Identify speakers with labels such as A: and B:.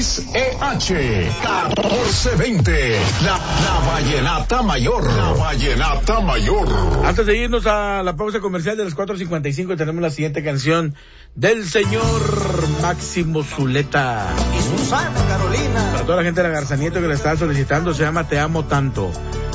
A: XEH 1420, la Vallenata Mayor. La Vallenata Mayor.
B: Antes de irnos a la pausa comercial de las 4:55, tenemos la siguiente canción del señor Máximo Zuleta
C: y Susana Carolina.
B: Para toda la gente de la Garza Nieto que la está solicitando, se llama Te Amo Tanto.